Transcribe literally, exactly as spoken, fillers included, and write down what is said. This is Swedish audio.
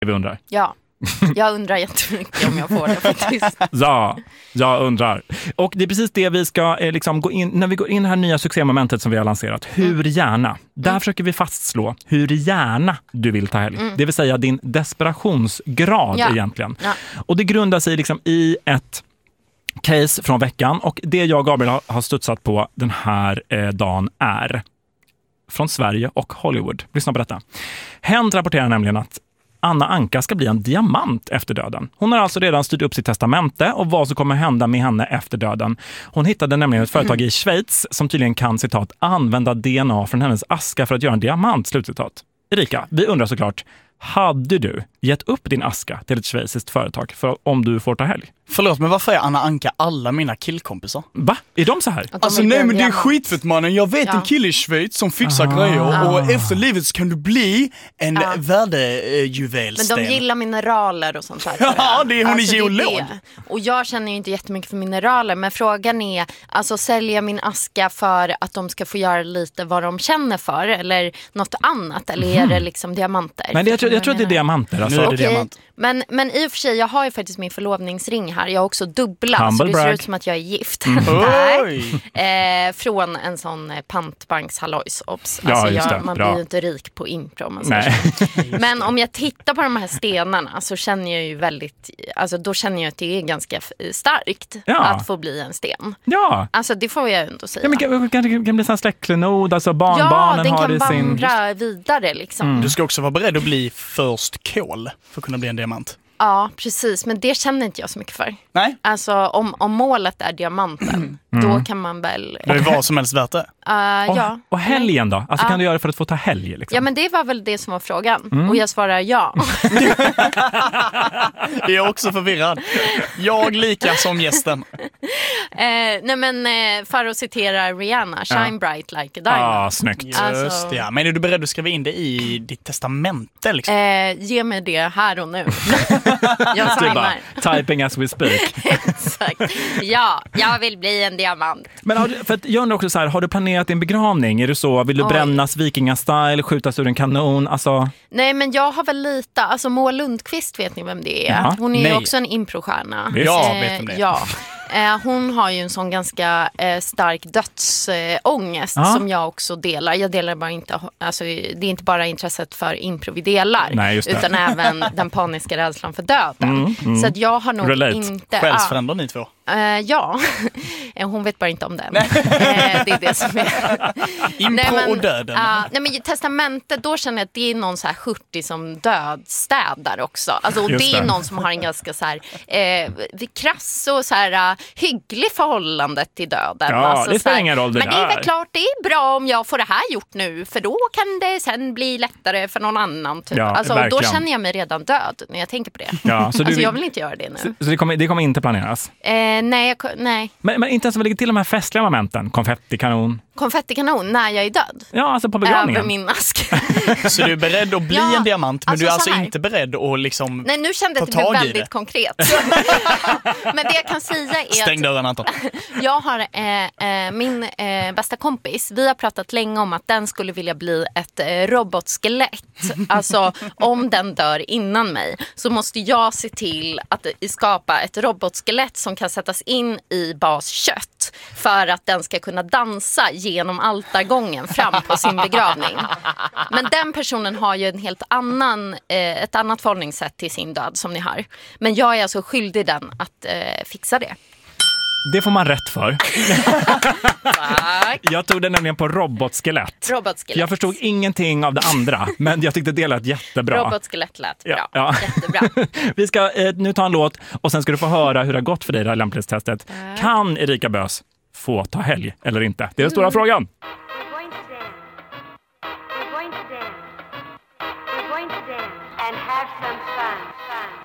Vi undrar. Ja. Jag undrar jättemycket om jag får det faktiskt. Ja, jag undrar. Och det är precis det vi ska eh, liksom gå in, när vi går in i det här nya succémomentet som vi har lanserat. Hur mm. gärna? Där mm. försöker vi fastslå hur gärna du vill ta helg. Mm. Det vill säga din desperationsgrad ja. egentligen. Ja. Och det grundar sig liksom i ett case från veckan. Och det jag och Gabriel har, har studsat på den här eh, dagen är från Sverige och Hollywood. Lyssna på detta. Hänt rapporterar nämligen att Anna Anka ska bli en diamant efter döden. Hon har alltså redan styrt upp sitt testamente och vad som kommer hända med henne efter döden. Hon hittade nämligen ett företag i Schweiz som tydligen kan, citat, använda D N A från hennes aska för att göra en diamant, slutcitat. Erika, vi undrar såklart, hade du gett upp din aska till ett schweiziskt företag för om du får ta helg? Förlåt, men varför är Anna Anka alla mina killkompisar? Va? Är de så här? De alltså nej, men det är skitfett, mannen. Jag vet ja. en kille i Schweiz som fixar ah. grejer och ah. efter livet så kan du bli en ah. värdejuvelsten. Men de gillar mineraler och sånt där. Ja, det är hon alltså, är geolog. Det. Och jag känner ju inte jättemycket för mineraler, men frågan är, alltså sälja min aska för att de ska få göra lite vad de känner för eller något annat, eller är det liksom diamanter? Men det, jag, tror, jag tror att det är diamanter. Alltså. Nu är det okay. diamant. Men, men i och för sig, jag har ju faktiskt min förlovningsring här. Jag har också dubbla, Humble så det brag. ser ut som att jag är gift. Mm. eh, från en sån pantbanks-hallojs. Alltså ja, just det. jag, man Bra. blir ju inte rik på impro. Man Nej. Men om jag tittar på de här stenarna så känner jag ju väldigt, alltså då känner jag att det är ganska starkt ja. att få bli en sten. Ja. Alltså det får jag ändå säga. Ja, men kan, kan, kan bli en släktklenod, alltså barnbarnen ja, har den det kan sin... vandra vidare liksom. Mm. Du ska också vara beredd att bli först kol för att kunna bli en diamant. Ja, precis. Men det känner inte jag så mycket för. Nej. Alltså, om, om målet är diamanten, mm. då kan man väl... Det är vad som helst värt det. Uh, och, ja. och helgen då? Alltså, uh. kan du göra det för att få ta helg? Liksom? Ja, men det var väl det som var frågan. Mm. Och jag svarar ja. Jag är också förvirrad. Jag lika som gästen. eh, nej, men eh, för att citera Rihanna, shine ja. bright like a diamond. Ja, ah, snyggt. Just alltså... ja. Men är du beredd att skriva in det i ditt testamente? Liksom? Eh, ge mig det här och nu. Jag signar. Typing as we speak. Exakt. Ja, jag vill bli en diamant. Men har du, för att jag undrar också så här, har du planerat din begravning? Är du så, vill du Oj. brännas vikingastyle, skjutas ur en kanon? Alltså... Nej, men jag har väl lite, alltså Moa Lundqvist, vet ni vem det är? Jaha. Hon är ju Nej. också en improstjärna. Ja, vet om det. Ja. Eh, hon har ju en sån ganska eh, stark dödsångest eh, ah. som jag också delar. Jag delar bara inte, alltså, det är inte bara intresset för impro vi delar. Nej, utan även den paniska rädslan för döden. Mm, mm. Så att jag har nog Relate. inte... Själsfränder ni två? Uh, ja, hon vet bara inte om den. uh, det är det som är... Impro nej, men, och döden. Uh, nej, men testamentet, då känner jag att det är någon så här hurtig som dödstädar också. Alltså, och det är det. någon som har en ganska så här eh, krass och så här uh, hygglig förhållande till döden. Ja, alltså, det spelar ingen roll det men det är där. väl klart det är bra om jag får det här gjort nu, för då kan det sen bli lättare för någon annan. Typ. Ja, alltså, och då verkligen. känner jag mig redan död när jag tänker på det. Ja, så du alltså, vill... jag vill inte göra det nu. Så, så det, kommer, det kommer inte planeras? Eh, nej, jag, nej. Men, men inte ens att lägga till de här festliga momenten. Konfettikanon. Konfettikanon när jag är död. Ja, alltså på begravningen. Över min ask. Så du är beredd att bli ja, en diamant, men alltså du är alltså här. inte beredd att liksom Nej, nu kände jag att det blev väldigt konkret. Men det jag kan säga är Stäng dörren, Anton. Jag har eh, eh, min eh, bästa kompis. Vi har pratat länge om att den skulle vilja bli ett eh, robotskelett. Alltså, om den dör innan mig så måste jag se till att skapa ett robotskelett som kan sättas in i baskött för att den ska kunna dansa genom altargången fram på sin begravning. Men den personen har ju en helt annan, eh, ett annat förhållningssätt till sin död som ni har. Men jag är alltså skyldig den att eh, fixa det. Det får man rätt för. Tack. Jag tog det nämligen på robotskelett. Robotskelett. Jag förstod ingenting av det andra, men jag tyckte det lät jättebra. Robotskelett lät bra. Ja, ja. Jättebra. Vi ska eh, nu ta en låt och sen ska du få höra hur det har gått för dig i det här lämplighetstestet. Tack. Kan Erika Bös få ta helg eller inte? Det är den stora mm. frågan. We're going to dance. We're going to dance. We're going to dance and have some fun. Fun.